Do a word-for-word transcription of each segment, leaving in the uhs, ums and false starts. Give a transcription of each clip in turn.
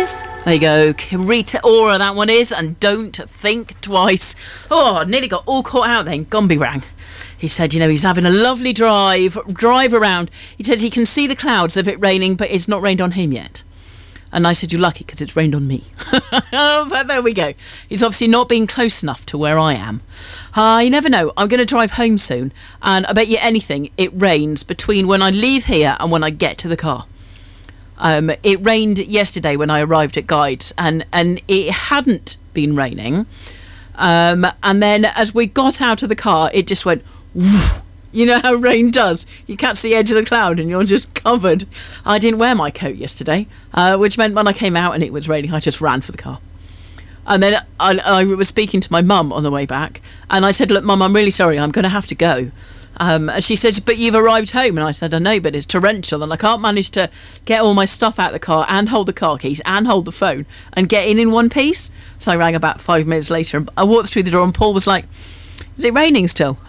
Twice. There you go. Rita Ora, that one is, and Don't Think Twice. Oh, nearly got all caught out then. Gomby rang. He said, you know, he's having a lovely drive, drive around. He said he can see the clouds of it raining, but it's not rained on him yet. And I said, you're lucky because it's rained on me. But there we go. He's obviously not been close enough to where I am. Uh, you never know. I'm going to drive home soon. And I bet you anything, it rains between when I leave here and when I get to the car. Um, it rained yesterday when I arrived at Guides. And, and it hadn't been raining. Um, and then as we got out of the car, it just went... woof. You know how rain does. You catch the edge of the cloud and you're just covered. I didn't wear my coat yesterday, uh, which meant when I came out and it was raining, I just ran for the car. And then I, I was speaking to my mum on the way back, and I said, look, Mum, I'm really sorry, I'm going to have to go. Um, and she said, but you've arrived home. And I said, I know, but it's torrential and I can't manage to get all my stuff out of the car and hold the car keys and hold the phone and get in in one piece. So I rang about five minutes later and I walked through the door and Paul was like, is it raining still?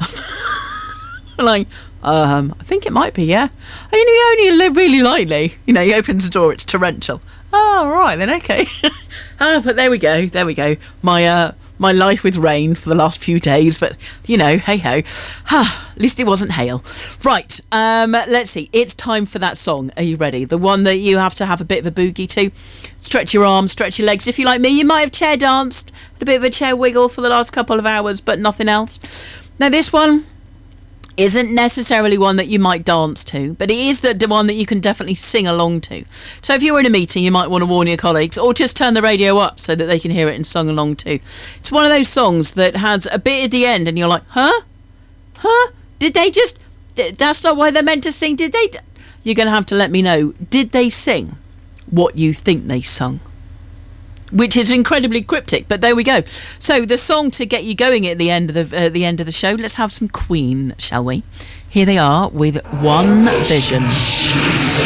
Like, um, I think it might be, yeah. And you only live really lightly. You know, he opens the door, it's torrential. Oh, right, then, okay. Ah, but there we go, there we go. My uh, my life with rain for the last few days, but, you know, hey-ho. Ah, at least it wasn't hail. Right, um, let's see. It's time for that song. Are you ready? The one that you have to have a bit of a boogie to. Stretch your arms, stretch your legs. If you're like me, you might have chair danced, had a bit of a chair wiggle for the last couple of hours, but nothing else. Now, this one isn't necessarily one that you might dance to, but it is the, the one that you can definitely sing along to. So if you're in a meeting, you might want to warn your colleagues, or just turn the radio up so that they can hear it and sing along too. It's one of those songs that has a bit at the end and you're like, huh? Huh? Did they just... That's not why they're meant to sing, did they? You're going to have to let me know, did they sing what you think they sung? Which is incredibly cryptic, but there we go. So the song to get you going at the end of the uh, the end of the show. Let's have some Queen, shall we? Here they are with One Vision.